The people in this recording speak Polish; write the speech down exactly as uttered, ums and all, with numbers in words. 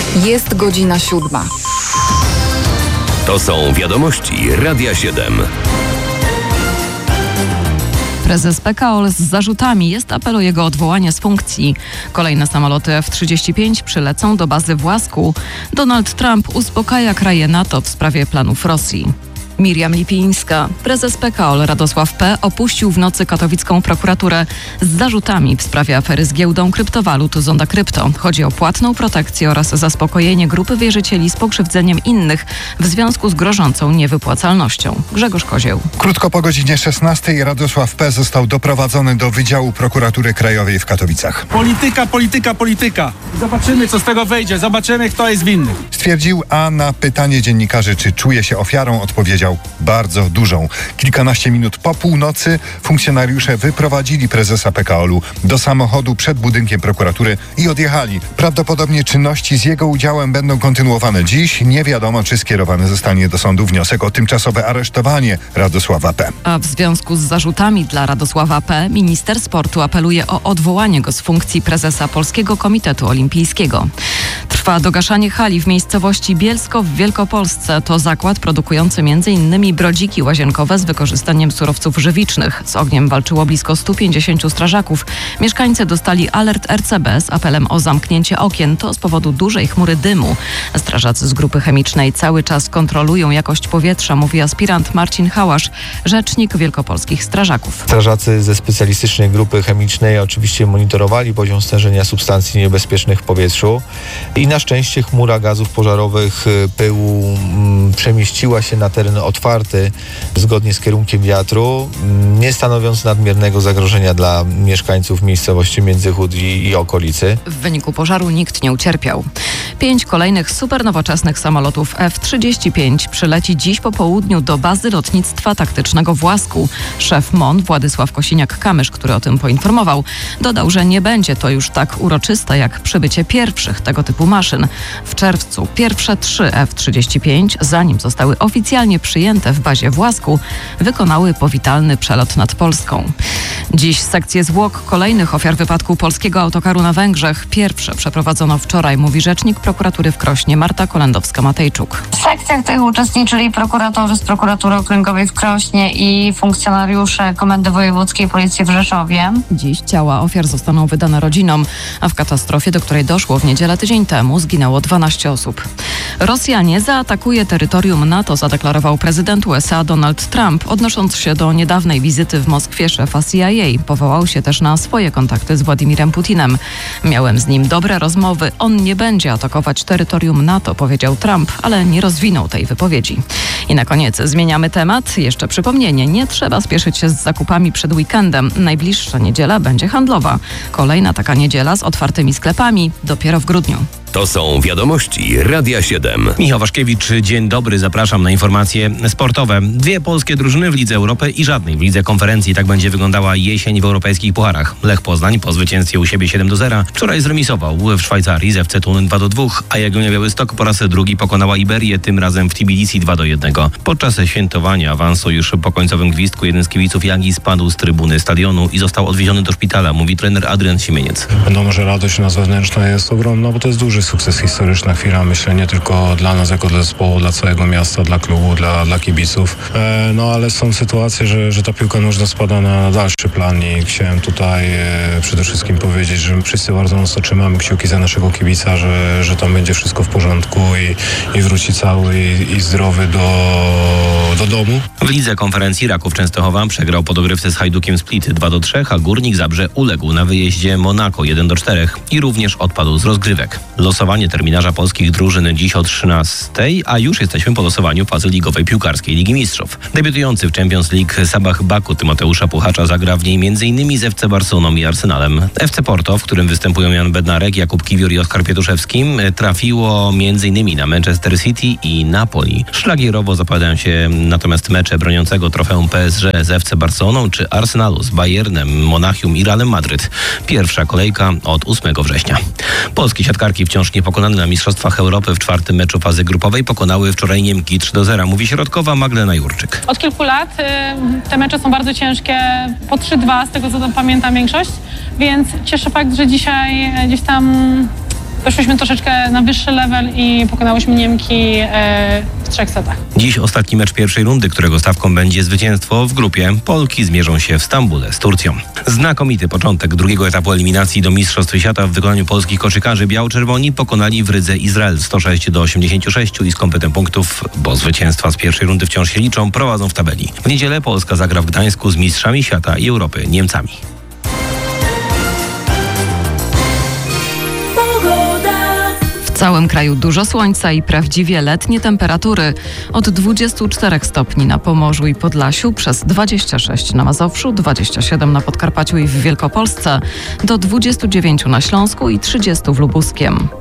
Jest godzina siódma. To są wiadomości Radia siedem. Prezes P K O L z zarzutami. Jest apel o jego odwołanie z funkcji. Kolejne samoloty F trzydzieści pięć przylecą do bazy w Łasku. Donald Trump uspokaja kraje NATO w sprawie planów Rosji. Miriam Lipińska. Prezes P K O L Radosław P. opuścił w nocy katowicką prokuraturę z zarzutami w sprawie afery z giełdą kryptowalut Zonda Krypto. Chodzi o płatną protekcję oraz zaspokojenie grupy wierzycieli z pokrzywdzeniem innych w związku z grożącą niewypłacalnością. Grzegorz Kozieł. Krótko po godzinie szesnastej Radosław P. został doprowadzony do Wydziału Prokuratury Krajowej w Katowicach. Polityka, polityka, polityka. Zobaczymy, co z tego wyjdzie. Zobaczymy, kto jest winny. Stwierdził, a na pytanie dziennikarzy, czy czuje się ofiarą, odpowiedział: bardzo dużą. Kilkanaście minut po północy funkcjonariusze wyprowadzili prezesa P K O L-u do samochodu przed budynkiem prokuratury i odjechali. Prawdopodobnie czynności z jego udziałem będą kontynuowane dziś. Nie wiadomo, czy skierowany zostanie do sądu wniosek o tymczasowe aresztowanie Radosława P. A w związku z zarzutami dla Radosława P. minister sportu apeluje o odwołanie go z funkcji prezesa Polskiego Komitetu Olimpijskiego. Trwa dogaszanie hali w miejscowości Bielsko w Wielkopolsce. To zakład produkujący między innymi brodziki łazienkowe z wykorzystaniem surowców żywicznych. Z ogniem walczyło blisko stu pięćdziesięciu strażaków. Mieszkańcy dostali alert R C B z apelem o zamknięcie okien. To z powodu dużej chmury dymu. Strażacy z grupy chemicznej cały czas kontrolują jakość powietrza, mówi aspirant Marcin Hałasz, rzecznik wielkopolskich strażaków. Strażacy ze specjalistycznej grupy chemicznej oczywiście monitorowali poziom stężenia substancji niebezpiecznych w powietrzu i na szczęście chmura gazów pożarowych, pyłu m, przemieściła się na teren otwarty zgodnie z kierunkiem wiatru, nie stanowiąc nadmiernego zagrożenia dla mieszkańców miejscowości Międzychód i, i okolicy. W wyniku pożaru nikt nie ucierpiał. Pięć kolejnych supernowoczesnych samolotów F trzydzieści pięć przyleci dziś po południu do bazy lotnictwa taktycznego w Łasku. Szef M O N Władysław Kosiniak-Kamysz, który o tym poinformował, dodał, że nie będzie to już tak uroczyste jak przybycie pierwszych tego typu maszyn. W czerwcu pierwsze trzy F trzydzieści pięć, zanim zostały oficjalnie przyjęte w bazie w Łasku, wykonały powitalny przelot nad Polską. Dziś sekcję zwłok kolejnych ofiar wypadku polskiego autokaru na Węgrzech. Pierwsze przeprowadzono wczoraj, mówi rzecznik prokuratury w Krośnie Marta Kolendowska-Matejczuk. W sekcjach tych uczestniczyli prokuratorzy z prokuratury okręgowej w Krośnie i funkcjonariusze Komendy Wojewódzkiej Policji w Rzeszowie. Dziś ciała ofiar zostaną wydane rodzinom, a w katastrofie, do której doszło w niedzielę tydzień temu, zginęło dwanaście osób. Rosja nie zaatakuje terytorium NATO, zadeklarował prezydent U S A Donald Trump, odnosząc się do niedawnej wizyty w Moskwie szefa C I A. Powołał się też na swoje kontakty z Władimirem Putinem. Miałem z nim dobre rozmowy. On nie będzie atakować terytorium NATO, powiedział Trump, ale nie rozwinął tej wypowiedzi. I na koniec zmieniamy temat. Jeszcze przypomnienie, nie trzeba spieszyć się z zakupami przed weekendem. Najbliższa niedziela będzie handlowa. Kolejna taka niedziela z otwartymi sklepami dopiero w grudniu. To są wiadomości Radia siedem. Michał Waszkiewicz, dzień dobry, zapraszam na informacje sportowe. Dwie polskie drużyny w Lidze Europy i żadnej w Lidze Konferencji. Tak będzie wyglądała jesień w europejskich pucharach. Lech Poznań po zwycięstwie u siebie siedem do zera wczoraj zremisował w Szwajcarii z F C Thun dwa do dwóch, a Jagiellonia Białystok po raz drugi pokonała Iberię, tym razem w Tbilisi dwa do jednego. Podczas świętowania awansu już po końcowym gwizdku jeden z kibiców Jagii spadł z trybuny stadionu i został odwieziony do szpitala, mówi trener Adrian Siemieniec. Wiadomo, że radość u nas wewnętrzna jest ogromna, bo to jest duży sukces, historyczna chwila, myślę, nie tylko dla nas jako dla zespołu, dla całego miasta, dla klubu, dla, dla kibiców. E, no ale są sytuacje, że, że ta piłka nożna spada na dalszy plan i chciałem tutaj e, przede wszystkim powiedzieć, że wszyscy bardzo mocno trzymamy kciuki za naszego kibica, że, że tam będzie wszystko w porządku i, i wróci cały i, i zdrowy do, do domu. W Lidze Konferencji Raków Częstochowa przegrał po dogrywce z Hajdukiem Split dwa do trzech, a Górnik Zabrze uległ na wyjeździe Monako jeden do czterech i również odpadł z rozgrywek. Losowanie terminarza polskich drużyn dziś o trzynastej, a już jesteśmy po losowaniu fazy ligowej piłkarskiej Ligi Mistrzów. Debiutujący w Champions League Sabah Baku Tymoteusza Puchacza zagra w niej m.in. z F C Barceloną i Arsenalem. F C Porto, w którym występują Jan Bednarek, Jakub Kiwior i Oskar Pietuszewski, trafiło m.in. na Manchester City i Napoli. Szlagierowo zapowiadają się natomiast mecze broniącego trofeum P S G z F C Barceloną czy Arsenalu z Bayernem, Monachium i Realem Madryt. Pierwsza kolejka od ósmego września. Polskie siatkarki wciąż niepokonane na Mistrzostwach Europy w czwartym meczu fazy grupowej pokonały wczoraj Niemki trzy do zera, mówi środkowa Magdalena Jurczyk. Od kilku lat y, te mecze są bardzo ciężkie, po trzy dwa z tego co tam pamiętam większość, więc cieszy fakt, że dzisiaj gdzieś tam weszłyśmy troszeczkę na wyższy level i pokonałyśmy Niemki e, w trzech setach. Dziś ostatni mecz pierwszej rundy, którego stawką będzie zwycięstwo w grupie. Polki zmierzą się w Stambule z Turcją. Znakomity początek drugiego etapu eliminacji do Mistrzostw Świata w wykonaniu polskich koszykarzy. Biało-czerwoni pokonali w Rydze Izrael sto sześć do osiemdziesięciu sześciu i z kompletem punktów, bo zwycięstwa z pierwszej rundy wciąż się liczą, prowadzą w tabeli. W niedzielę Polska zagra w Gdańsku z mistrzami świata i Europy Niemcami. W całym kraju dużo słońca i prawdziwie letnie temperatury. Od dwudziestu czterech stopni na Pomorzu i Podlasiu, przez dwadzieścia sześć na Mazowszu, dwadzieścia siedem na Podkarpaciu i w Wielkopolsce, do dwudziestu dziewięciu na Śląsku i trzydziestu w Lubuskiem.